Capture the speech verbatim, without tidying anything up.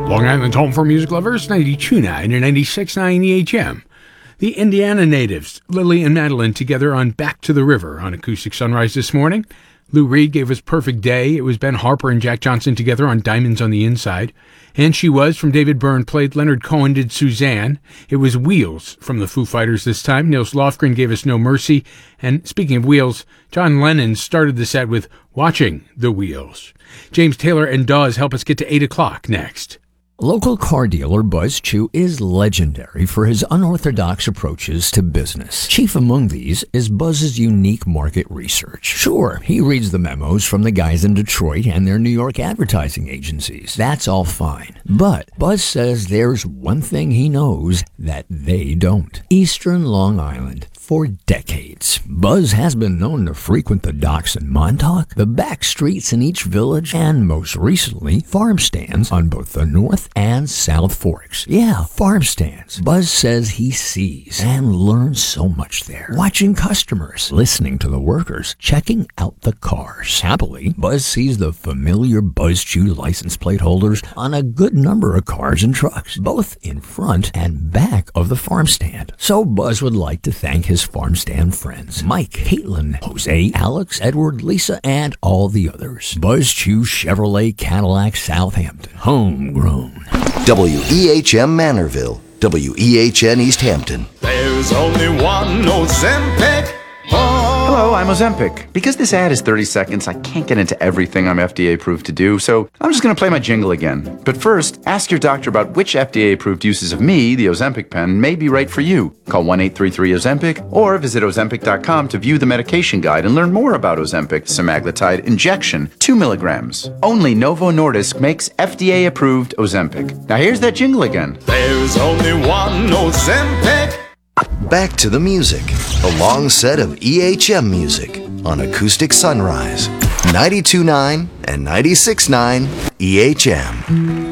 Long Island's home for music lovers, ninety-two point nine and ninety-six point nine E H M. The Indiana natives, Lily and Madeline, together on Back to the River on Acoustic Sunrise this morning. Lou Reed gave us Perfect Day. It was Ben Harper and Jack Johnson together on Diamonds on the Inside. And She Was from David Byrne played. Leonard Cohen did Suzanne. It was Wheels from the Foo Fighters this time. Nils Lofgren gave us No Mercy. And speaking of Wheels, John Lennon started the set with Watching the Wheels. James Taylor and Dawes help us get to eight o'clock next. Local car dealer Buzz Chew is legendary for his unorthodox approaches to business. Chief among these is Buzz's unique market research. Sure, he reads the memos from the guys in Detroit and their New York advertising agencies. That's all fine. But Buzz says there's one thing he knows that they don't. Eastern Long Island. For decades, Buzz has been known to frequent the docks in Montauk, the back streets in each village, and most recently, farm stands on both the North and South Forks. Yeah, farm stands. Buzz says he sees and learns so much there. Watching customers, listening to the workers, checking out the cars. Happily, Buzz sees the familiar Buzz Chew license plate holders on a good number of cars and trucks, both in front and back of the farm stand. So Buzz would like to thank his farm stand friends, Mike, Caitlin, Jose, Alex, Edward, Lisa, and all the others. Buzz Chew Chevrolet Cadillac Southampton. Homegrown. W E H M Manorville. W E H N East Hampton. There's only one Ozempic. Hello, I'm Ozempic. Because this ad is thirty seconds, I can't get into everything I'm F D A approved to do, so I'm just going to play my jingle again. But first, ask your doctor about which F D A approved uses of me, the Ozempic pen, may be right for you. Call one eight three three Ozempic or visit Ozempic dot com to view the medication guide and learn more about Ozempic semaglutide injection, two milligrams. Only Novo Nordisk makes F D A approved Ozempic. Now here's that jingle again. There's only one Ozempic. Back to the music. A long set of E H M music on Acoustic Sunrise. ninety-two point nine and ninety-six point nine E H M.